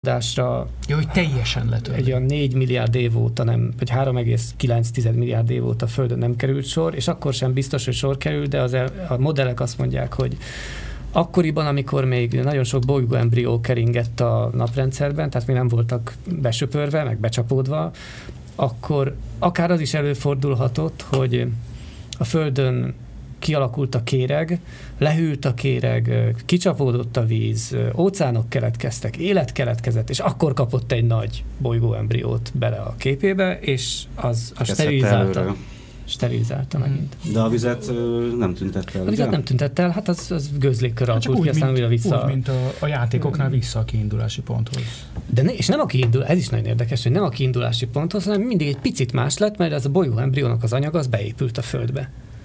Jó, hogy teljesen letörni. Egy olyan 4 milliárd év óta nem, vagy 3,9 milliárd év óta a Földön nem került sor, és akkor sem biztos, hogy sor kerül, de a modellek azt mondják, hogy akkoriban, amikor még nagyon sok bolygóembrió keringett a naprendszerben, tehát még nem voltak besöpörve, meg becsapódva, akkor akár az is előfordulhatott, hogy a Földön kialakult a kéreg, lehűlt a kéreg, kicsapódott a víz, óceánok keletkeztek, élet keletkezett, és akkor kapott egy nagy bolygóembriót bele a képébe, és az sterilizálta megint. De a vizet nem tüntette el. A vizet nem tüntette el, hát az gőzlékkör alakult ki, aztán újra vissza. Úgy, mint a játékoknál vissza a kiindulási ponthoz. És nem ez is nagyon érdekes, hogy nem a kiindulási ponthoz, hanem mindig egy picit más lett, mert ez a bolygóembriónak az anyaga, az beépült a Földbe.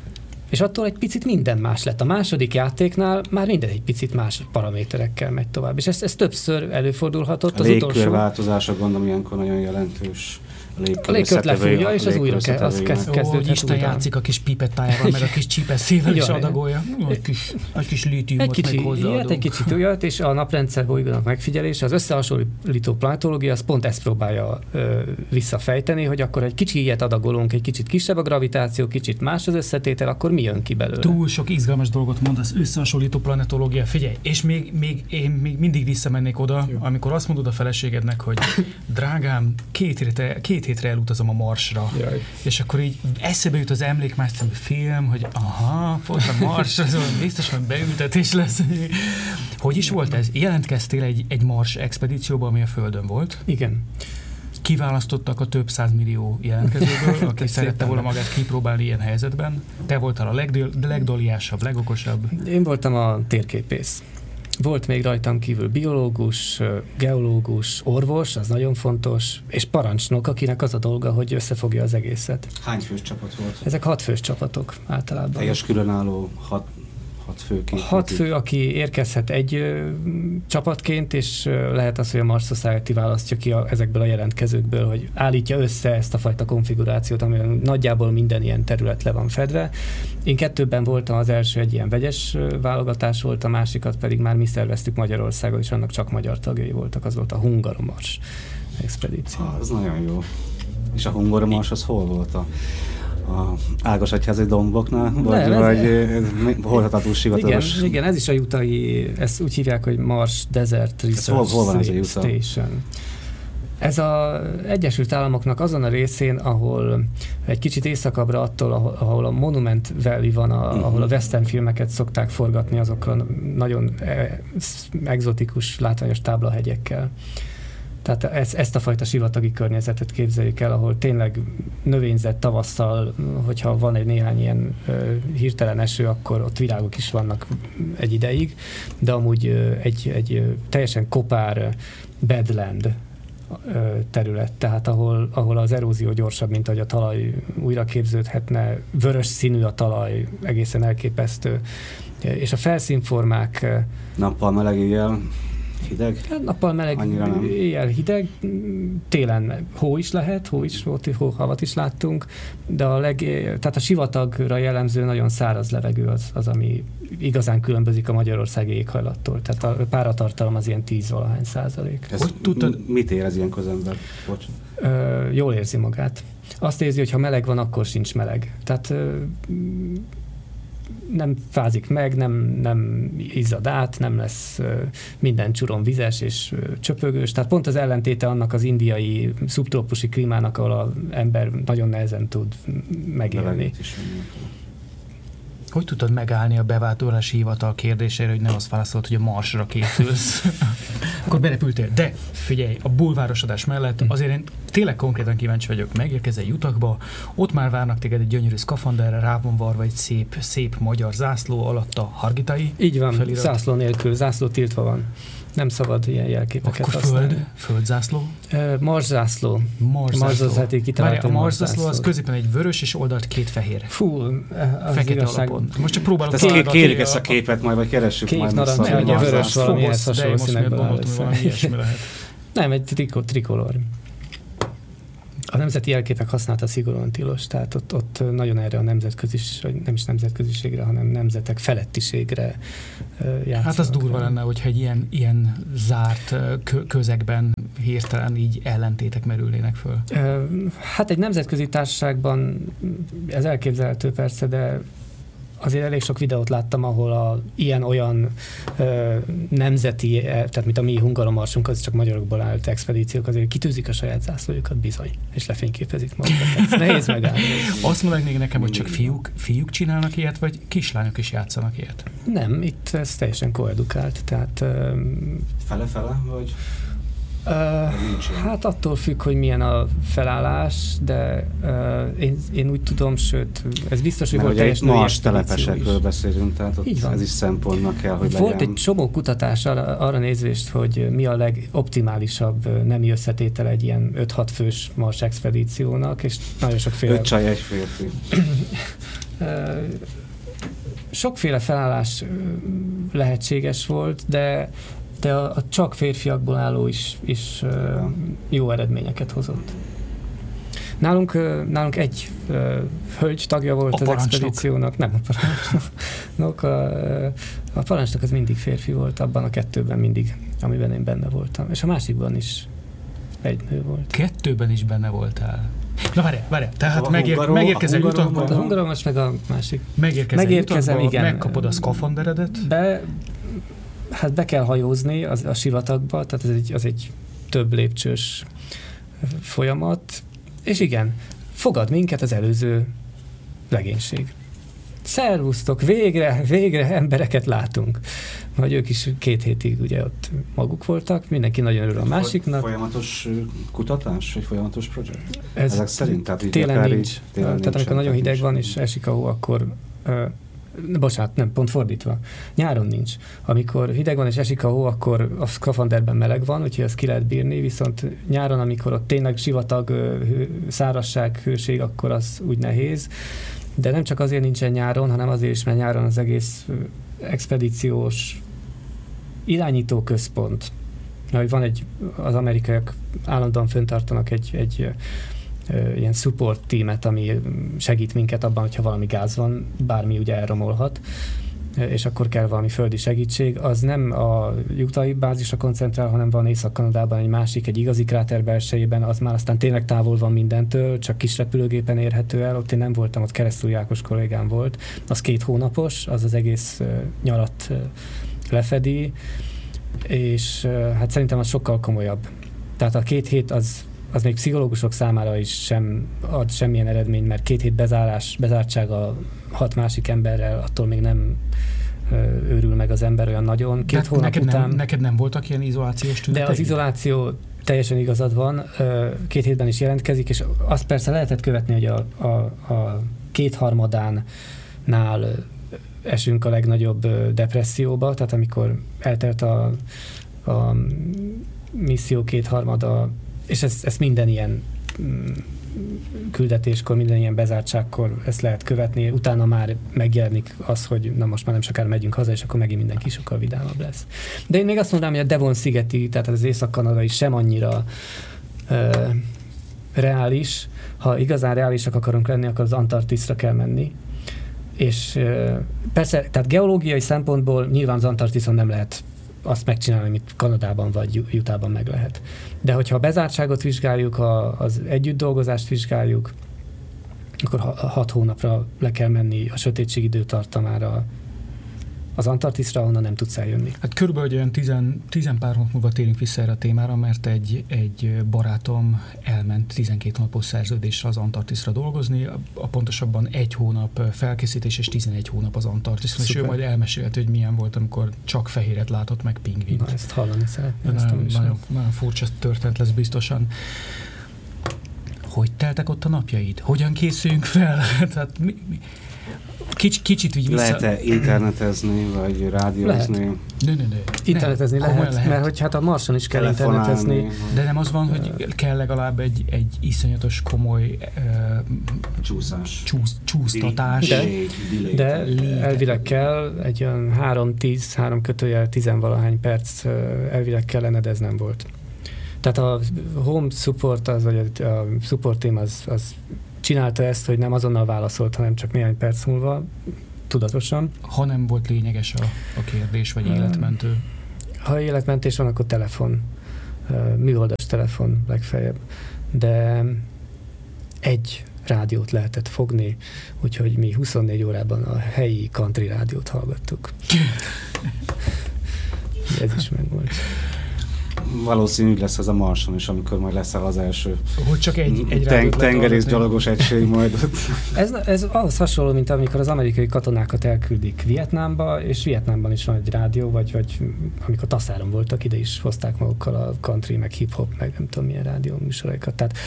És attól egy picit minden más lett. A második játéknál már minden egy picit más paraméterekkel megy tovább. És ez többször előfordulhatott. A légkörváltozása gondolom ilyenkor nagyon jelentős. A légkört lefújja, és az újra kezdődhet. Isten játszik a kis pipettájával, meg a kis csípeszével is adagolja. Egy kis lítiumot meg hozzáadunk. Egy kicsit olyat, és a naprendszer bolygónak megfigyelése, az összehasonlító planetológia, az pont ezt próbálja visszafejteni, hogy akkor egy kicsi ilyet adagolunk, egy kicsit kisebb a gravitáció, kicsit más az összetétel, akkor mi jön ki belőle? Túl sok izgalmas dolgot mond az összehasonlító planetológia. Figyelj, és én még mindig visszamennék oda, amikor azt mondod a feleségednek, hogy drágám, két hétre elutazom a Marsra. Jaj. És akkor így eszébe jut az Emlékmás című film, hogy pont a Marsra, biztos, hogy beültetés lesz. Hogy is volt ez? Jelentkeztél egy Mars expedícióba, ami a Földön volt? Igen. Kiválasztottak a több 100 millió jelentkezőből, aki szerette volna magát kipróbálni ilyen helyzetben. Te voltál a legdoliásabb, legokosabb. Én voltam a térképész. Volt még rajtam kívül biológus, geológus, orvos, az nagyon fontos, és parancsnok, akinek az a dolga, hogy összefogja az egészet. Hány fős csapat volt? Ezek 6 fős csapatok általában. Teljes különálló 6 főként. 6 fő, aki érkezhet egy csapatként, és lehet az, hogy a Mars Society választja ki ezekből a jelentkezőkből, hogy állítja össze ezt a fajta konfigurációt, amiben nagyjából minden ilyen terület le van fedve. Én 2-ben voltam, az első egy ilyen vegyes válogatás volt, a másikat pedig már mi szerveztük Magyarországon, és annak csak magyar tagjai voltak, az volt a Hungaromars expedíció. Az nagyon jó. És a Hungaromars az hol volt a Ágosegyházi domboknál, vagy hordhatatú sivataros? Igen, ez is a jutai, ezt úgy hívják, hogy Mars Desert Research Station. Ez az Egyesült Államoknak azon a részén, ahol egy kicsit északabbra attól, ahol a Monument Valley van, ahol a western filmeket szokták forgatni azokkal nagyon egzotikus, látványos táblahegyekkel. Tehát ezt a fajta sivatagi környezetet képzeljük el, ahol tényleg növényzet tavasszal, hogyha van néhány ilyen hirtelen eső, akkor ott virágok is vannak egy ideig, de amúgy egy teljesen kopár badland terület, tehát ahol az erózió gyorsabb, mint ahogy a talaj újra képződhetne, vörös színű a talaj, egészen elképesztő, és a felszínformák... Nappal meleg, éjjel hideg? Nappal meleg, éjjel hideg, télen hó is lehet, hóhavat is láttunk, de tehát a sivatagra jellemző nagyon száraz levegő az, ami igazán különbözik a magyarországi éghajlattól. Tehát a páratartalom az ilyen 10% Mit érez ilyenkor az ember? Jól érzi magát. Azt érzi, hogy ha meleg van, akkor sincs meleg. Tehát nem fázik meg, nem izzad át, nem lesz minden csuron vizes és csöpögős. Tehát pont az ellentéte annak az indiai szubtrópusi klímának, ahol az ember nagyon nehezen tud megélni. Hogy tudtad megállni a bevándorlási hivatal kérdésére, hogy nem azt válaszolt, hogy a Marsra készülsz? Akkor berepültél. De figyelj, a bulvárosodás mellett azért én tényleg konkrétan kíváncsi vagyok. Megérkezel Utahba, ott már várnak téged egy gyönyörű szkafanderre, rá van varva egy szép magyar zászló, alatt a Hargitai. Így van, felirat. Zászló nélkül, zászló tiltva van. Nem szabad ilyen jelképeket használni. Akkor földzászló? Marszászló. A marszászló az középen egy vörös, és oldalt 2 fehér. Fú, az fekete igazság. alapon. Most csak próbálok találni. Kérjük ezt a képet majd, vagy keressük kék, majd. Narancs, vagy a vörös valamihez hasonló színekben áll össze. Nem, egy trikolor. A nemzeti jelképek használata szigorúan tilos, tehát ott nagyon erre a vagy nem is nemzetköziségre, hanem nemzetek felettiségre játszanak. Hát az durva lenne, hogyha egy ilyen zárt közegben hirtelen így ellentétek merülnének föl. Hát egy nemzetközi társaságban ez elképzelhető persze, de azért elég sok videót láttam, ahol ilyen-olyan nemzeti, tehát mint a mi Hungaromarsunk, az csak magyarokból állt expedíciók, azért kitűzik a saját zászlójukat bizony, és lefényképezik magukat. Nehéz megállni. Azt mondják még nekem, hogy csak fiúk csinálnak ilyet, vagy kislányok is játszanak ilyet? Nem, itt ez teljesen koedukált, tehát... Fele-fele, vagy... Hát attól függ, hogy milyen a felállás, de én úgy tudom, sőt, ez biztos, hogy volt teljes női expedíció is. Telepesekről beszélünk, tehát ott ez is szempontnak kell, hogy volt legyen. Egy csomó kutatás arra nézvést, hogy mi a legoptimálisabb nemi összetétel egy ilyen 5-6 fős Mars expedíciónak, és nagyon sokféle... 5 csaj, 1 férfi. Sokféle felállás lehetséges volt, de a csak férfiakból álló is jó eredményeket hozott. Nálunk egy hölgy tagja volt az expedíciónak, nem a parancsnok. A parancsnok az mindig férfi volt, abban a 2-ben mindig, amiben én benne voltam. És a másikban is egy nő volt. 2-ben is benne voltál? Na várjál, tehát megérkezel jutakba. A hungaromos meg a másik. Megérkezel jutakba, igen. Megkapod a szkafanderedet. Hát be kell hajózni a sivatagba, tehát az egy több lépcsős folyamat, és igen, fogad minket az előző legénység. Szervusztok, végre embereket látunk. Vagy ők is 2 hétig ugye ott maguk voltak, mindenki nagyon örül a másiknak. Folyamatos kutatás, vagy folyamatos projekt? Ezek szerint? Tehát télen nincs. Tehát amikor nagyon hideg van és esik a hó, akkor... Bocsánat, nem, pont fordítva. Nyáron nincs. Amikor hideg van és esik a hó, akkor a szkafanderben meleg van, úgyhogy ezt ki lehet bírni, viszont nyáron, amikor ott tényleg sivatag, szárazság, hőség, akkor az úgy nehéz. De nem csak azért nincsen nyáron, hanem azért is, mert nyáron az egész expedíciós irányítóközpont. Van az amerikaiak állandóan fenntartanak egy ilyen support teamet, ami segít minket abban, hogyha valami gáz van, bármi ugye elromolhat, és akkor kell valami földi segítség. Az nem a jutai bázisra koncentrál, hanem van Észak-Kanadában egy másik, egy igazi kráter belsejében, az már aztán tényleg távol van mindentől, csak kis repülőgépen érhető el, ott én nem voltam, ott Keresztúri Ákos kollégám volt, az 2 hónapos, az egész nyarat lefedi, és hát szerintem az sokkal komolyabb. Tehát a 2 hét az még pszichológusok számára is sem ad semmilyen eredményt, mert 2 hét bezártság a 6 másik emberrel, attól még nem őrül meg az ember olyan nagyon. 2 hónap után... Neked nem voltak ilyen izolációs tünetek? De az izoláció teljesen igazad van, 2 hétben is jelentkezik, és azt persze lehetett követni, hogy a 2/3 esünk a legnagyobb depresszióba, tehát amikor eltelt a misszió 2/3, és ezt minden ilyen küldetéskor, minden ilyen bezártságkor ezt lehet követni, utána már megjelenik az, hogy na most már nem sokára megyünk haza, és akkor megint mindenki sokkal vidámabb lesz. De én még azt mondanám, hogy a Devon-szigeti, tehát az Észak-kanadai sem annyira reális. Ha igazán reálisak akarunk lenni, akkor az Antarktiszra kell menni. És persze, tehát geológiai szempontból nyilván az Antarktiszon nem lehet azt megcsinálni, amit Kanadában vagy Utahban meg lehet. De hogyha a bezártságot vizsgáljuk, az együtt dolgozást vizsgáljuk, akkor 6 hónapra le kell menni a sötétség időtartamára az Antarktiszra, onnan nem tudsz eljönni. Hát körülbelül olyan 10 pár hónap múlva térünk vissza erre a témára, mert egy barátom elment 12 hónapos szerződésre az Antarktiszra dolgozni, pontosabban 1 hónap felkészítés és 11 hónap az Antarktiszra, és ő majd elmesélte, hogy milyen volt, amikor csak fehéret látott meg pingvint. Na, ezt hallani szeretném. Nagyon furcsa történet lesz biztosan. Hogy teltek ott a napjaid? Hogyan készüljünk fel? Tehát kicsit így vissza... Lehet-e internetezni, vagy rádiózni? Lehet. Internetezni lehet, mert hogy hát a Marson is kell internetezni. De nem az van, hogy kell legalább egy iszonyatos komoly csúsztatás. De elvileg kell egy olyan 3-10-valahány perc elvileg kellene, de ez nem volt. Tehát a home support, vagy a support team az csinálta ezt, hogy nem azonnal válaszolt, hanem csak néhány perc múlva, tudatosan. Ha nem volt lényeges a kérdés, vagy életmentő? Ha életmentés van, akkor telefon, műholdas telefon legfeljebb. De egy rádiót lehetett fogni, úgyhogy mi 24 órában a helyi country rádiót hallgattuk. Ez is megvolt. Valószínűleg lesz ez a Marson is, amikor majd lesz az első hogy csak egy tengerészgyalogos egység majd ott. Ez ahhoz hasonló, mint amikor az amerikai katonákat elküldik Vietnámba, és Vietnámban is van egy rádió, vagy amikor Taszáron voltak, ide is hozták magukkal a country, meg hip-hop, meg nem tudom milyen rádió műsoraikat. Tehát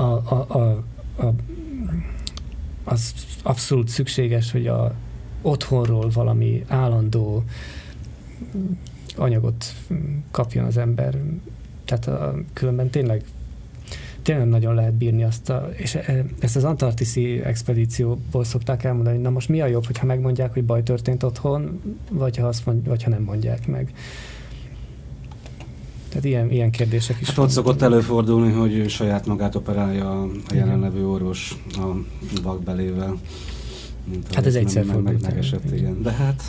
az abszolút szükséges, hogy otthonról valami állandó anyagot kapjon az ember. Tehát különben tényleg nagyon lehet bírni és ezt az antarktiszi expedícióból szokták elmondani, hogy na most mi a jobb, hogyha megmondják, hogy baj történt otthon, vagy ha nem mondják meg. Tehát ilyen kérdések is. Hát ott szokott előfordulni, hogy saját magát operálja a jelenlevő orvos a vakbelével. Hát ez egyszer fordult. Megesett, igen. De hát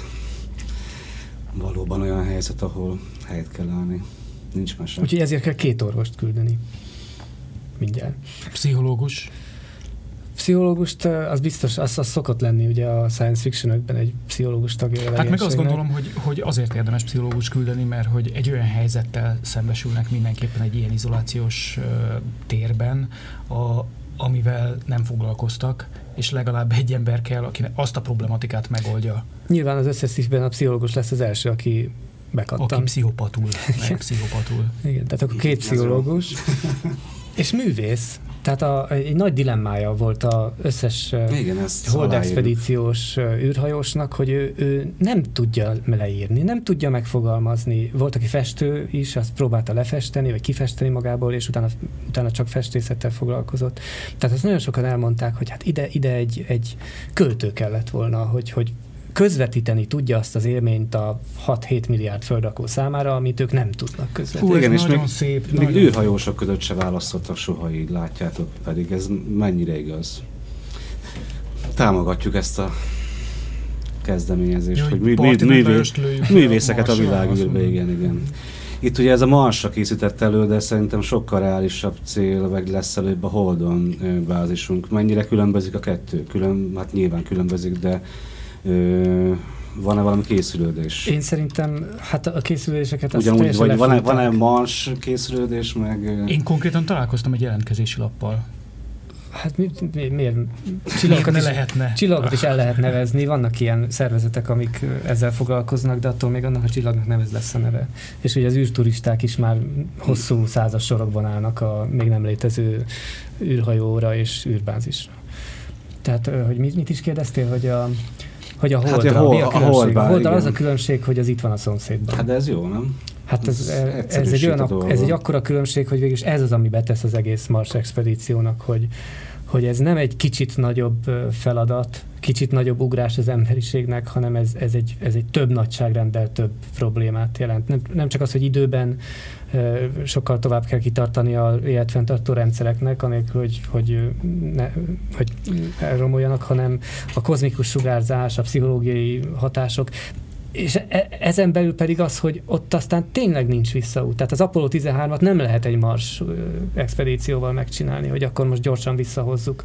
valóban olyan helyzet, ahol helyet kell állni. Nincs mese. Úgyhogy ezért kell 2 orvost küldeni. Mindjárt. Pszichológust, az biztos, az szokott lenni ugye a science fiction-ökben egy pszichológus tagja. Hát meg azt gondolom, hogy azért érdemes pszichológus küldeni, mert hogy egy olyan helyzettel szembesülnek mindenképpen egy ilyen izolációs térben, amivel nem foglalkoztak, és legalább egy ember kell, aki azt a problematikát megoldja. Nyilván az összes szívben a pszichológus lesz az első, aki bekattan. Aki pszichopatul. Igen, tehát akkor 2 pszichológus. És művész. Tehát egy nagy dilemmája volt az összes holdexpedíciós űrhajósnak, hogy ő nem tudja leírni, nem tudja megfogalmazni. Volt, aki festő is, azt próbálta lefesteni, vagy kifesteni magából, és utána csak festészettel foglalkozott. Tehát azt nagyon sokan elmondták, hogy hát ide egy költő kellett volna, hogy közvetíteni tudja azt az élményt a 6-7 milliárd földrakó számára, amit ők nem tudnak közvetíteni. Igen, és még szép. Még űrhajósok között se választottak soha, így látjátok, pedig ez mennyire igaz. Támogatjuk ezt a kezdeményezést, hogy művészeket a világűrbe, igen. Itt ugye ez a Marsra készített elő, de szerintem sokkal reálisabb cél, vagy lesz előbb a Holdon bázisunk. Mennyire különbözik a kettő? Hát nyilván különbözik, de van-e valami készülődés? Én szerintem, hát a készülődéseket... Ugyanúgy, vagy van-e Mars készülődés, meg... Én konkrétan találkoztam egy jelentkezési lappal. Hát miért? Csillagokat is el lehet nevezni. Vannak ilyen szervezetek, amik ezzel foglalkoznak, de attól még annak a csillagnak nem ez lesz a neve. És ugye az űrturisták is már hosszú százas sorokban állnak a még nem létező űrhajóra és űrbázisra. Tehát, hogy mit is kérdeztél, hogy a Holdra, hát mi a különbség? A Holddal az a különbség, hogy az itt van a szomszédban. Hát de ez jó, nem? Hát ez egy akkora különbség, hogy végülis ez az, ami betesz az egész Mars expedíciónak, hogy ez nem egy kicsit nagyobb feladat, kicsit nagyobb ugrás az emberiségnek, hanem ez egy több nagyságrenddel több problémát jelent. Nem csak az, hogy időben sokkal tovább kell kitartani az életfenntartó rendszereknek, anélkül, hogy elromoljanak, hanem a kozmikus sugárzás, a pszichológiai hatások, és ezen belül pedig az, hogy ott aztán tényleg nincs visszaút. Tehát az Apollo 13-at nem lehet egy Mars expedícióval megcsinálni, hogy akkor most gyorsan visszahozzuk.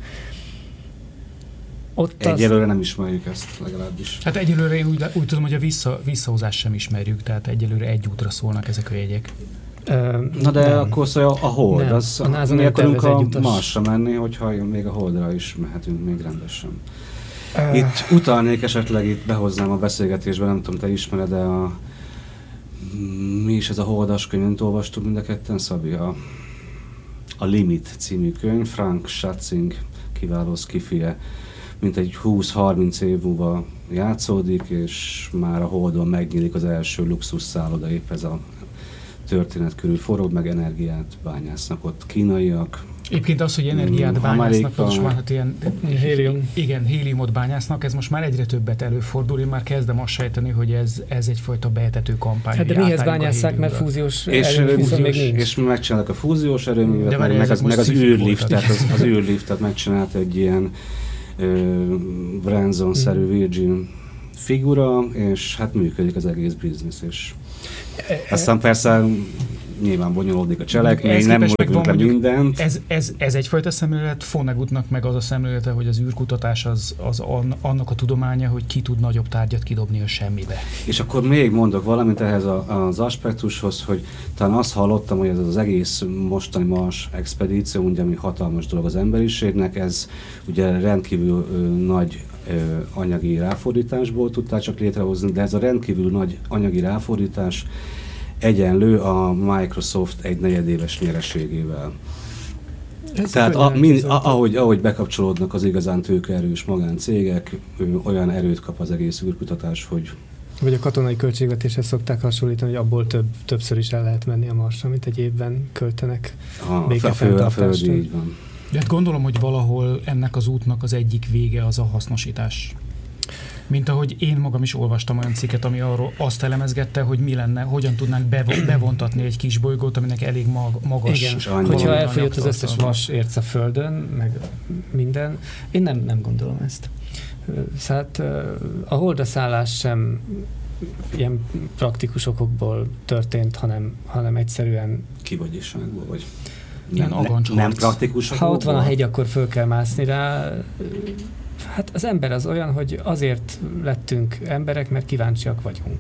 Egyelőre nem ismerjük ezt legalábbis. Hát egyelőre én úgy tudom, hogy a visszahozást sem ismerjük, tehát egyelőre egy útra szólnak ezek a jegyek. Na de nem. Akkor szóval a Hold, mi akarunk a Marsra menni, hogyha még a Holdra is mehetünk még rendesen. Itt utalnék esetleg, itt behoznám a beszélgetésbe, nem tudom, te ismered, de mi is ez a Holdas könyv, mint olvastuk mind a ketten, Szabi? A Limit című könyv, Frank Schatzing kiváló szkifije, mint egy 20-30 év múlva játszódik, és már a Holdon megnyílik az első luxus szálloda, épp ez a történet körül forog, meg energiát bányásznak ott kínaiak, Egyébként az, hogy energiát bányásznak, pontosan hát ilyen héliumot bányásznak, ez most már egyre többet előfordul, én már kezdem azt sejteni, hogy ez egyfajta beetető kampány. Hát de mihez bányásszák, mert fúziós erőmű még nincs. És megcsináltak a fúziós erőművet, meg az űrliftet, az űrliftet megcsinált egy ilyen Branson-szerű Virgin figura, és hát működik az egész biznisz, és aztán persze nyilván bonyolódik a cselekmény, nem mondjuk le mindent. Ez egyfajta szemlélet, Vonnegutnak meg az a szemlélete, hogy az űrkutatás az annak a tudománya, hogy ki tud nagyobb tárgyat kidobni a semmibe. És akkor még mondok valamit ehhez az aspektushoz, hogy talán azt hallottam, hogy ez az egész mostani Mars expedíció, ugye, ami hatalmas dolog az emberiségnek, ez ugye rendkívül nagy anyagi ráfordításból tudták csak létrehozni, de ez a rendkívül nagy anyagi ráfordítás egyenlő a Microsoft egy negyedéves nyereségével. Tehát ahogy bekapcsolódnak az igazán tőkeerős magáncégek, olyan erőt kap az egész űrkutatás, hogy... Vagy a katonai költségvetéshez szokták hasonlítani, hogy abból többször is el lehet menni a Marsra, mint egy évben költenek békefenntartásra. Így van. De hát gondolom, hogy valahol ennek az útnak az egyik vége az a hasznosítás. Mint ahogy én magam is olvastam olyan cikket, ami arról azt elemezgette, hogy mi lenne, hogyan tudnánk bevontatni egy kis bolygót, aminek elég magas. Igen, hogyha elfogyott az összes vas érc a Földön, meg minden, én nem gondolom ezt. Hát a Holdra szállás sem ilyen praktikus okokból történt, hanem egyszerűen... Kivagyiságból, vagy... Nem praktikus. Ha ott van a hegy, akkor föl kell mászni rá. Hát az ember az olyan, hogy azért lettünk emberek, mert kíváncsiak vagyunk.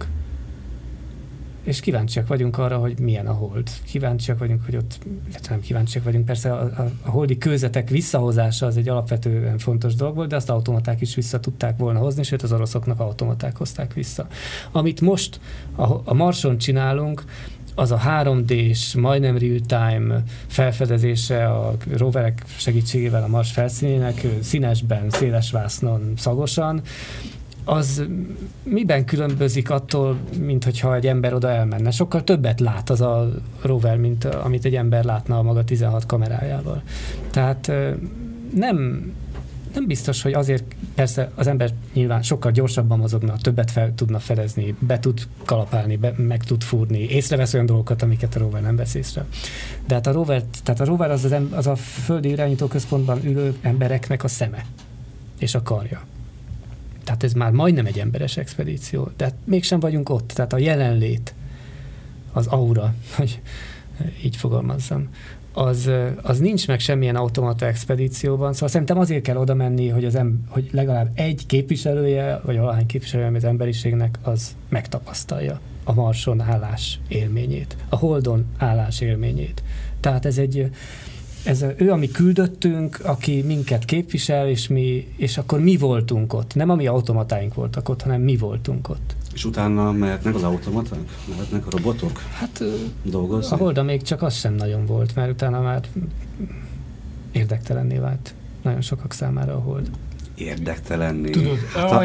És kíváncsiak vagyunk arra, hogy milyen a hold. Kíváncsiak vagyunk, hogy ott, nem kíváncsiak vagyunk, persze a holdi kőzetek visszahozása az egy alapvetően fontos dolog volt, de azt automaták is vissza tudták volna hozni, sőt az oroszoknak automaták hozták vissza. Amit most a Marson csinálunk, az a 3D-s, majdnem real-time felfedezése a roverek segítségével a Mars felszínének, színesben, széles vásznon, szagosan, az miben különbözik attól, mint hogyha egy ember oda elmenne? Sokkal többet lát az a rover, mint amit egy ember látna a maga 16 kamerájával. Tehát nem biztos, hogy azért, persze az ember nyilván sokkal gyorsabban mozogna, többet tudna fedezni, be tud kalapálni, meg tud fúrni, észrevesz olyan dolgokat, amiket a rover nem vesz észre. De hát a rover az a földi irányító központban ülő embereknek a szeme és a karja. Tehát ez már majdnem egy emberes expedíció, de mégsem vagyunk ott. Tehát a jelenlét, az aura, hogy így fogalmazzam, az nincs meg semmilyen automata expedícióban, szóval szerintem azért kell oda menni, hogy legalább egy képviselője, vagy valahány képviselője az emberiségnek az megtapasztalja a Marson állás élményét, a Holdon állás élményét. Tehát ez ő a mi küldöttünk, aki minket képvisel, és akkor mi voltunk ott. Nem a mi automatáink voltak ott, hanem mi voltunk ott. És utána mehetnek az automaták? Mehetnek a robotok? Hát dolgozni? A Holdon még csak az sem nagyon volt, mert utána már érdektelenné vált nagyon sokak számára a Hold. Érdektelenné. Tudod,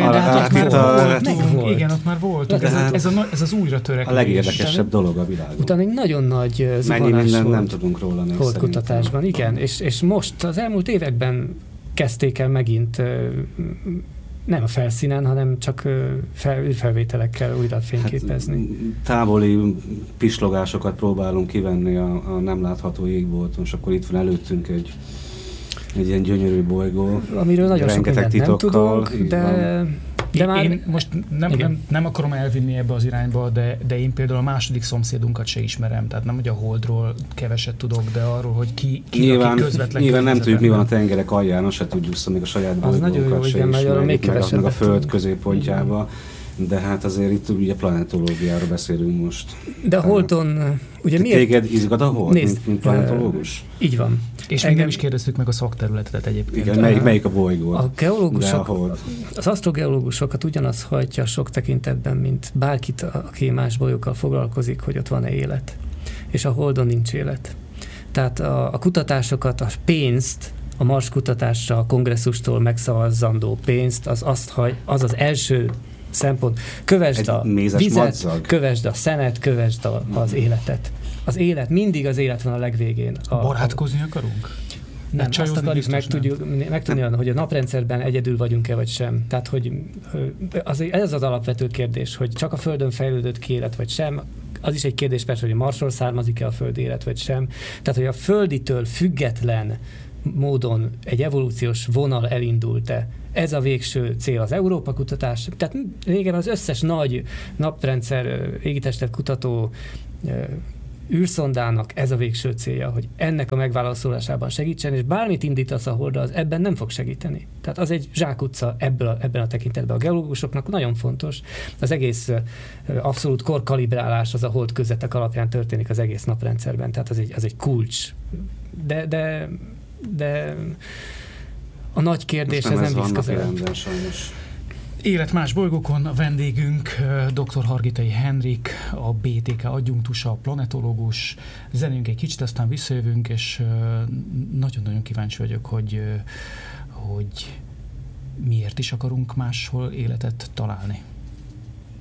igen, ott már volt. Ez az újra törekvés. A legérdekesebb dolog a világon. Utána egy nagyon nagy zuhanás volt. Nem tudunk róla még holdkutatásban. Igen, és most az elmúlt években kezdték el megint nem a felszínen, hanem csak űrfelvételekkel újra fényképezni. Hát, távoli pislogásokat próbálunk kivenni a nem látható égbolton, és akkor itt van előttünk egy ilyen gyönyörű bolygó. Amiről nagyon sok mindent nem tudunk, de már... Én most nem akarom elvinni ebbe az irányba, de én például a második szomszédunkat se ismerem, tehát nem, hogy a Holdról keveset tudok, de arról, hogy ki nyilván, aki közvetlen. Nyilván nem tudjuk, mi van a tengerek alján, azt se tudjuk, szóval még a saját bolygónkat se ismerjük, meg a Föld középpontjába. De hát azért itt ugye planetológiáról beszélünk most. De a Holdon... Ugye téged izgat a Hold, mint planetológus? Így van. És még nem is kérdeztük meg a szakterületet egyébként. Igen, melyik a bolygó? A geológusok, az asztrogeológusokat ugyanaz hajtja sok tekintetben, mint bárkit, aki más bolygókkal foglalkozik, hogy ott van-e élet. És a Holdon nincs élet. Tehát a kutatásokat, a pénzt, a Mars kutatásra, a kongresszustól megszavazzandó pénzt, az az első szempont. Kövesd a vizet, madzag. Kövesd a szenet, kövesd az életet. Az élet, mindig az élet van a legvégén. Barátkozni akarunk? Nem, azt akarjuk megtudni, hogy a naprendszerben egyedül vagyunk-e vagy sem. Tehát, hogy ez az alapvető kérdés, hogy csak a Földön fejlődött ki élet vagy sem. Az is egy kérdés persze, hogy a Marsról származik-e a földi élet vagy sem. Tehát, hogy a földitől független módon egy evolúciós vonal elindult-e. Ez a végső cél az Európa kutatás. Tehát régen az összes nagy naprendszer égitestet kutató űrszondának ez a végső célja, hogy ennek a megválaszolásában segítsen, és bármit indítasz a Holdra, az ebben nem fog segíteni. Tehát az egy zsákutca ebben a tekintetben. A geológusoknak nagyon fontos. Az egész abszolút korkalibrálás az a Hold közetek alapján történik az egész naprendszerben. Tehát az egy kulcs. De a nagy kérdés ez nem visz közelebb. Élet más bolygókon, a vendégünk dr. Hargitai Henrik, a BTK adjunktusa, a planetológus. Zenünk egy kicsit, aztán visszajövünk, és nagyon-nagyon kíváncsi vagyok, hogy miért is akarunk máshol életet találni.